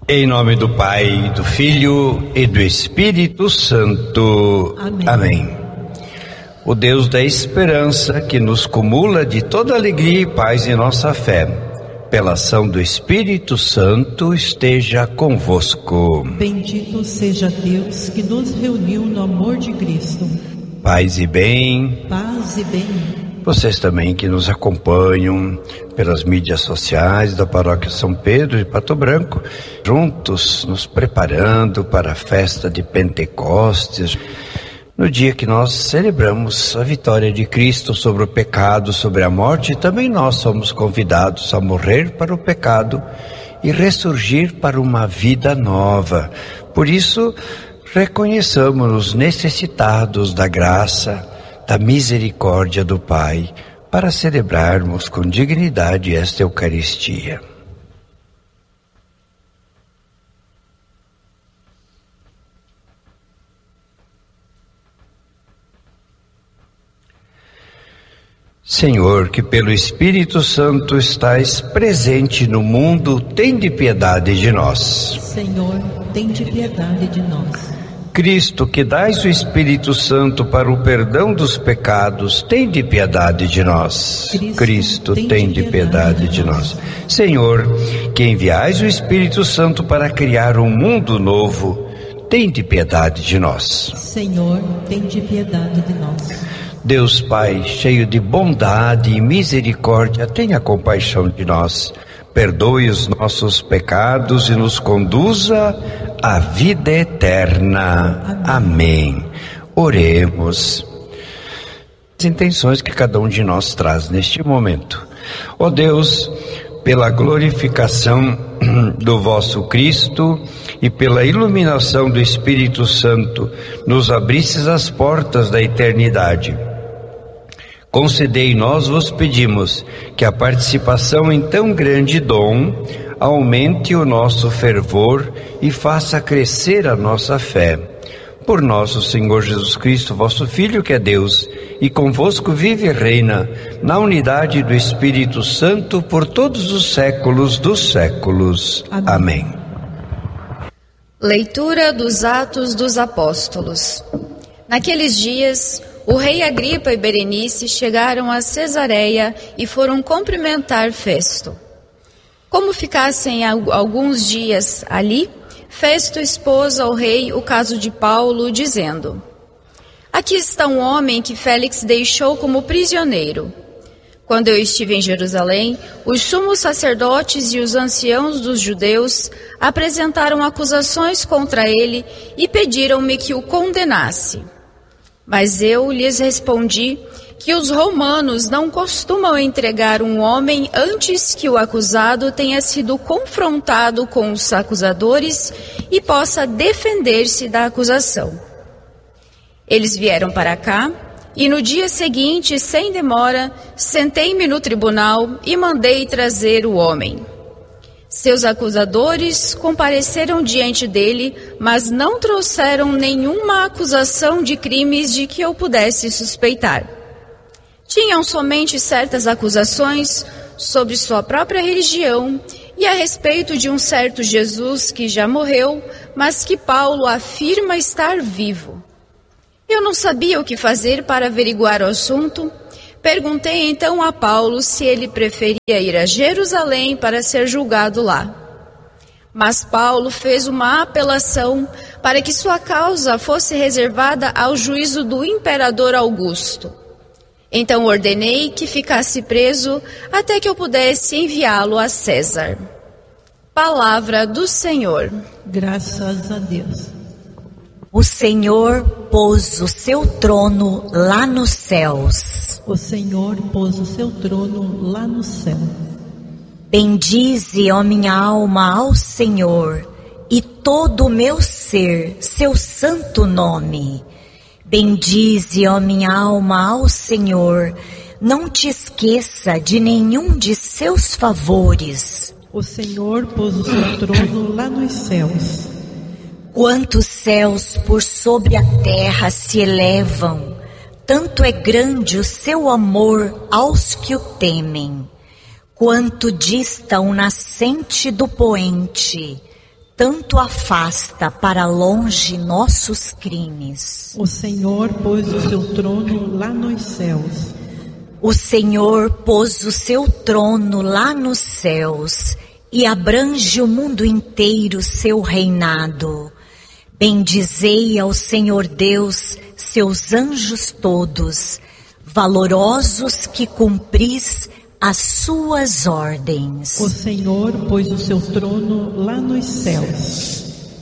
Em nome do Pai, do Filho e do Espírito Santo. Amém. Amém. O Deus da esperança, que nos cumula de toda alegria e paz em nossa fé, pela ação do Espírito Santo, esteja convosco. Bendito seja Deus que nos reuniu no amor de Cristo. Paz e bem. Paz e bem. Vocês também que nos acompanham pelas mídias sociais da Paróquia São Pedro de Pato Branco, juntos nos preparando para a festa de Pentecostes, no dia que nós celebramos a vitória de Cristo sobre o pecado, sobre a morte. E também nós somos convidados a morrer para o pecado e ressurgir para uma vida nova. Por isso, reconheçamos-nos necessitados da graça, da misericórdia do Pai, para celebrarmos com dignidade esta Eucaristia. Senhor, que pelo Espírito Santo estais presente no mundo, tende piedade de nós. Senhor, tende piedade de nós. Cristo, que dais o Espírito Santo para o perdão dos pecados, tende piedade de nós. Cristo, tende piedade de nós. Senhor, que enviais o Espírito Santo para criar um mundo novo, tende piedade de nós. Senhor, tende piedade de nós. Deus Pai, cheio de bondade e misericórdia, tenha compaixão de nós. Perdoe os nossos pecados e nos conduza à vida eterna. Amém. Oremos. As intenções que cada um de nós traz neste momento. Ó Deus, pela glorificação do vosso Cristo e pela iluminação do Espírito Santo, nos abristes as portas da eternidade. Concedei, nós vos pedimos, que a participação em tão grande dom aumente o nosso fervor e faça crescer a nossa fé. Por nosso Senhor Jesus Cristo, vosso Filho, que é Deus, e convosco vive e reina, na unidade do Espírito Santo, por todos os séculos dos séculos. Amém. Leitura dos Atos dos Apóstolos. Naqueles dias, o rei Agripa e Berenice chegaram a Cesareia e foram cumprimentar Festo. Como ficassem alguns dias ali, Festo expôs ao rei o caso de Paulo, dizendo: aqui está um homem que Félix deixou como prisioneiro. Quando eu estive em Jerusalém, os sumos sacerdotes e os anciãos dos judeus apresentaram acusações contra ele e pediram-me que o condenasse. Mas eu lhes respondi que os romanos não costumam entregar um homem antes que o acusado tenha sido confrontado com os acusadores e possa defender-se da acusação. Eles vieram para cá e no dia seguinte, sem demora, sentei-me no tribunal e mandei trazer o homem. Seus acusadores compareceram diante dele, mas não trouxeram nenhuma acusação de crimes de que eu pudesse suspeitar. Tinham somente certas acusações sobre sua própria religião e a respeito de um certo Jesus que já morreu, mas que Paulo afirma estar vivo. Eu não sabia o que fazer para averiguar o assunto. Perguntei então a Paulo se ele preferia ir a Jerusalém para ser julgado lá. Mas Paulo fez uma apelação para que sua causa fosse reservada ao juízo do imperador Augusto. Então ordenei que ficasse preso até que eu pudesse enviá-lo a César. Palavra do Senhor. Graças a Deus. O Senhor pôs o seu trono lá nos céus. O Senhor pôs o seu trono lá no céu. Bendize, ó minha alma, ao Senhor, e todo o meu ser, seu santo nome. Bendize, ó minha alma, ao Senhor, não te esqueça de nenhum de seus favores. O Senhor pôs o seu trono lá nos céus. Quantos céus por sobre a terra se elevam, tanto é grande o seu amor aos que o temem. Quanto dista o nascente do poente, tanto afasta para longe nossos crimes. O Senhor pôs o seu trono lá nos céus. O Senhor pôs o seu trono lá nos céus e abrange o mundo inteiro seu reinado. Bendizei ao Senhor Deus, seus anjos todos, valorosos que cumpris as suas ordens. O Senhor pôs o seu trono lá nos céus.